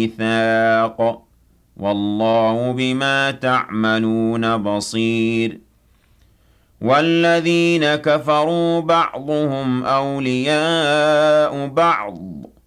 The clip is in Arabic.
مِيثَاقٍ وَاللَّهُ بِمَا تَعْمَلُونَ بَصِيرٌ وَالَّذِينَ كَفَرُوا بَعْضُهُمْ أَوْلِيَاءُ بَعْضٍ